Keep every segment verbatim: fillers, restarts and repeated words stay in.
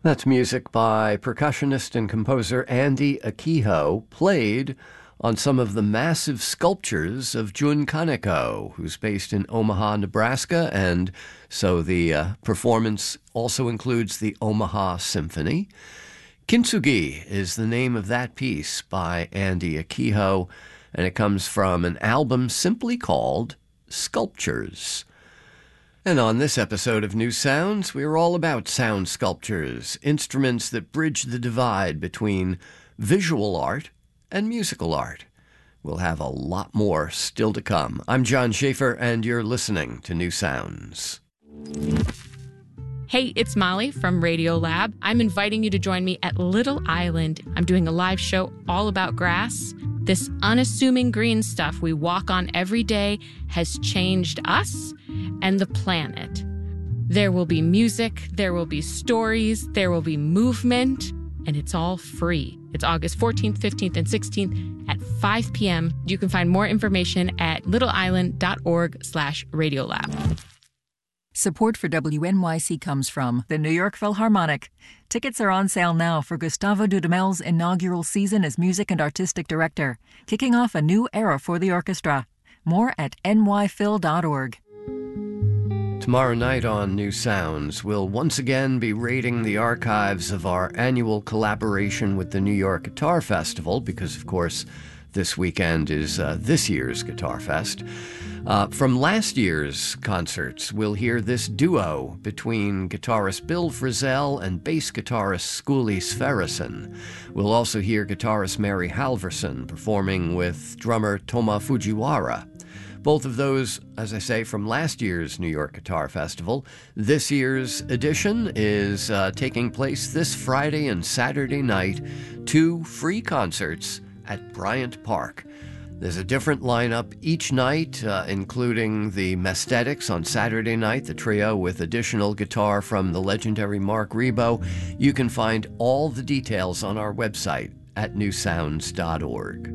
That's music by percussionist and composer Andy Akiho, played on some of the massive sculptures of Jun Kaneko, who's based in Omaha, Nebraska, and so the uh, performance also includes the Omaha Symphony. Kintsugi is the name of that piece by Andy Akiho, and it comes from an album simply called Sculptures. And on this episode of New Sounds, we're all about sound sculptures, instruments that bridge the divide between visual art and musical art. We'll have a lot more still to come. I'm John Schaefer, and you're listening to New Sounds. Hey, it's Molly from Radio Lab. I'm inviting you to join me at Little Island. I'm doing a live show all about grass. This unassuming green stuff we walk on every day has changed us and the planet. There will be music, there will be stories, there will be movement, and it's all free. It's August fourteenth, fifteenth, and sixteenth at five p.m. You can find more information at littleisland.org slash radiolab. Support for W N Y C comes from the New York Philharmonic. Tickets are on sale now for Gustavo Dudamel's inaugural season as music and artistic director, kicking off a new era for the orchestra. More at n y phil dot org. Tomorrow night on New Sounds, we'll once again be raiding the archives of our annual collaboration with the New York Guitar Festival, because, of course, this weekend is uh, this year's Guitar Fest. Uh, from last year's concerts, we'll hear this duo between guitarist Bill Frisell and bass guitarist Skuli Sverrisson. We'll also hear guitarist Mary Halverson performing with drummer Toma Fujiwara. Both of those, as I say, from last year's New York Guitar Festival. This year's edition is uh, taking place this Friday and Saturday night, two free concerts at Bryant Park. There's a different lineup each night, uh, including the Mesthetics on Saturday night, the trio with additional guitar from the legendary Mark Ribot. You can find all the details on our website at new sounds dot org.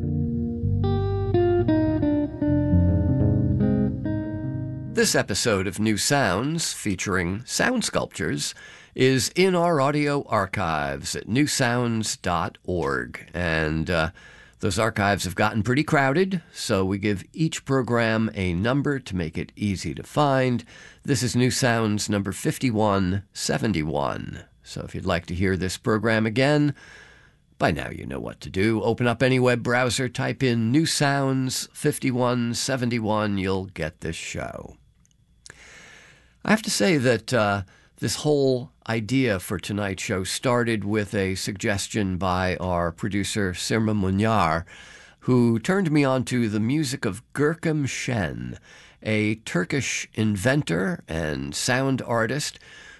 This episode of New Sounds, featuring sound sculptures, is in our audio archives at new sounds dot org. And uh, those archives have gotten pretty crowded, so we give each program a number to make it easy to find. This is New Sounds number fifty-one seventy-one. So if you'd like to hear this program again, by now you know what to do. Open up any web browser, type in New Sounds fifty-one seventy-one, you'll get this show. I have to say that uh, this whole idea for tonight's show started with a suggestion by our producer, Sirma Munyar, who turned me on to the music of Görkem Şen, a Turkish inventor and sound artist